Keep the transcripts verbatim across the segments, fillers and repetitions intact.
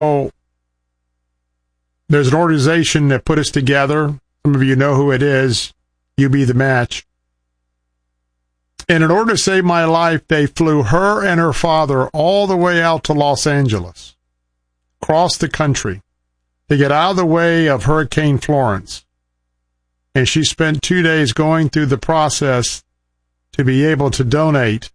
there's an organization that put us together. Some of you know who it is. You Be the Match. And in order to save my life, they flew her and her father all the way out to Los Angeles, across the country, to get out of the way of Hurricane Florence. And she spent two days going through the process to be able to donate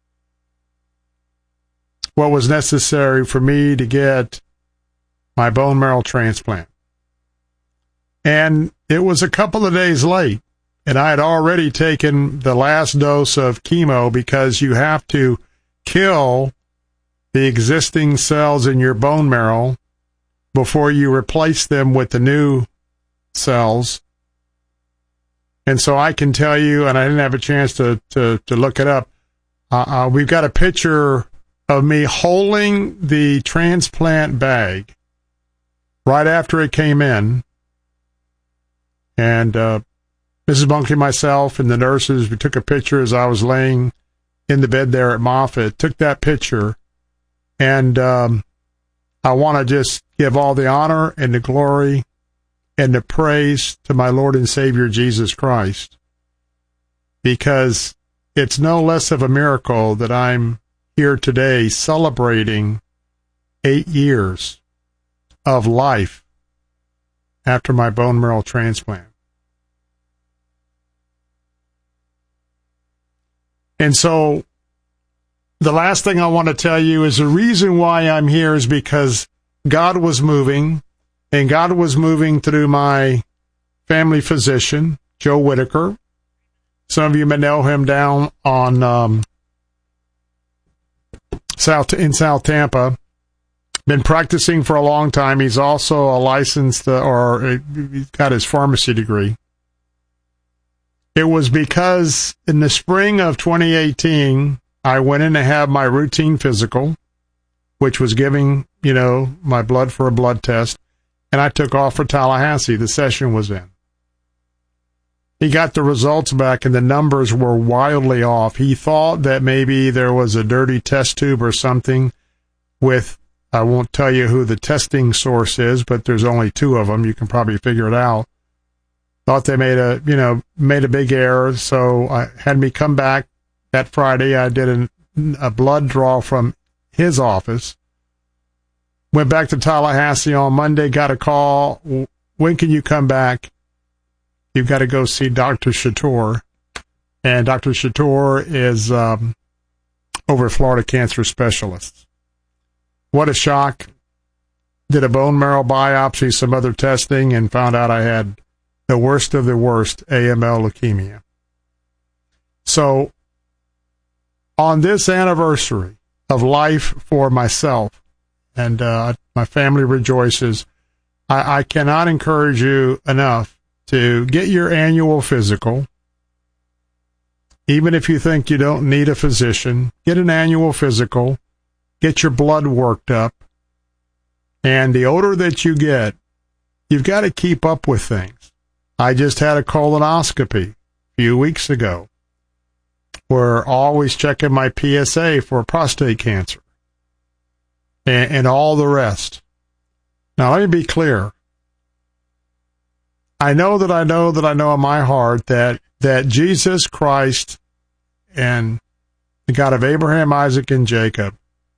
what was necessary for me to get my bone marrow transplant. And it was a couple of days late, and I had already taken the last dose of chemo because you have to kill the existing cells in your bone marrow before you replace them with the new cells. And so I can tell you, and I didn't have a chance to, to, to look it up, uh, uh, we've got a picture of me holding the transplant bag right after it came in. And uh, Missus Bunkley and myself and the nurses, we took a picture as I was laying in the bed there at Moffitt, took that picture. And um, I want to just give all the honor and the glory and the praise to my Lord and Savior Jesus Christ, because it's no less of a miracle that I'm here today celebrating eight years of life after my bone marrow transplant. And so the last thing I want to tell you is the reason why I'm here is because God was moving. And God was moving through my family physician, Joe Whitaker. Some of you may know him down on um, South in South Tampa. Been practicing for a long time. He's also a licensed, uh, or uh, he's got his pharmacy degree. It was because in the spring of twenty eighteen, I went in to have my routine physical, which was giving, you know, my blood for a blood test. And I took off for Tallahassee. The session was in. He got the results back, and the numbers were wildly off. He thought that maybe there was a dirty test tube or something with, I won't tell you who the testing source is, but there's only two of them. You can probably figure it out. Thought they made a, you know, made a big error. So I had me come back that Friday. I did an, a blood draw from his office. Went back to Tallahassee on Monday, got a call. When can you come back? You've got to go see Doctor Chator. And Doctor Chator is um, over at Florida Cancer Specialists. What a shock. Did a bone marrow biopsy, some other testing, and found out I had the worst of the worst, A M L leukemia. So on this anniversary of life for myself, and uh, my family rejoices, I, I cannot encourage you enough to get your annual physical. Even if you think you don't need a physician, get an annual physical, get your blood worked up, and the older that you get, you've got to keep up with things. I just had a colonoscopy a few weeks ago. We're always checking my P S A for prostate cancer. And, and all the rest. Now, let me be clear. I know that I know that I know in my heart that, that Jesus Christ and the God of Abraham, Isaac, and Jacob,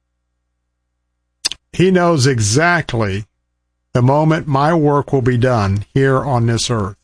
he knows exactly the moment my work will be done here on this earth.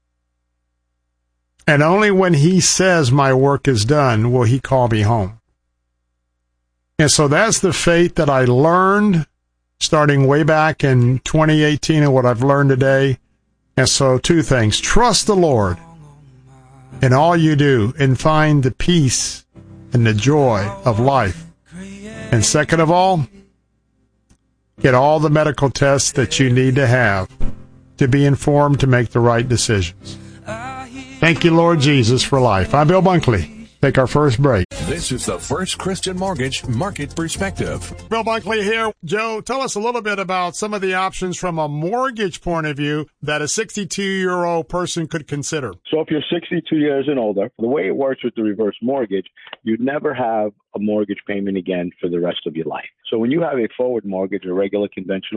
And only when he says my work is done will he call me home. And so that's the faith that I learned starting way back in twenty eighteen and what I've learned today. And so two things. Trust the Lord in all you do and find the peace and the joy of life. And second of all, get all the medical tests that you need to have to be informed to make the right decisions. Thank you, Lord Jesus, for life. I'm Bill Bunkley. Take our first break. This is the First Christian Mortgage Market Perspective. Bill Bunkley here. Joe, tell us a little bit about some of the options from a mortgage point of view that a sixty-two-year-old person could consider. So if you're sixty-two years and older, the way it works with the reverse mortgage, you'd never have a mortgage payment again for the rest of your life. So when you have a forward mortgage, a regular conventional